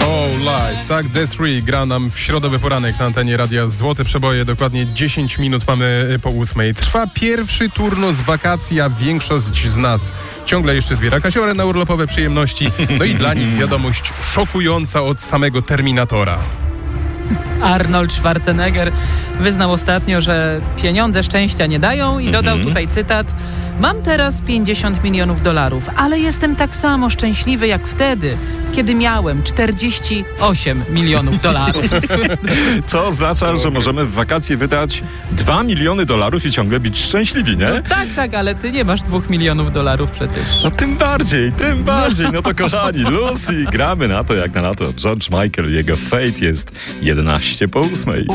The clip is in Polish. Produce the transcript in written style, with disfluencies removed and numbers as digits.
Oh Life, tak, The3 gra nam w środowy poranek na antenie Radia Złote Przeboje. Dokładnie 10 minut mamy po 8. Trwa pierwszy turnus wakacji, a większość z nas ciągle jeszcze zbiera kasiorę na urlopowe przyjemności. No i dla nich wiadomość szokująca od samego Terminatora. Arnold Schwarzenegger wyznał ostatnio, że pieniądze szczęścia nie dają i dodał tutaj cytat: mam teraz $50 milionów, ale jestem tak samo szczęśliwy jak wtedy, kiedy miałem $48 milionów. Co oznacza, że możemy w wakacje wydać $2 miliony i ciągle być szczęśliwi, nie? No tak, ale ty nie masz $2 milionów przecież. No tym bardziej. No to kochani, Lucy, gramy na to jak na to. George Michael, jego Fate jest 11 po 8.